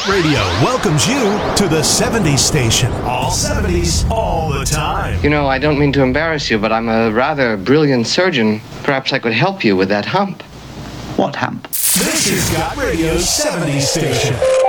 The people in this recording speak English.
Scott Radio welcomes you to the 70s station. All 70s, all the time. You know, I don't mean to embarrass you, but I'm a rather brilliant surgeon. Perhaps I could help you with that hump. What hump? This is Scott Radio's 70s station.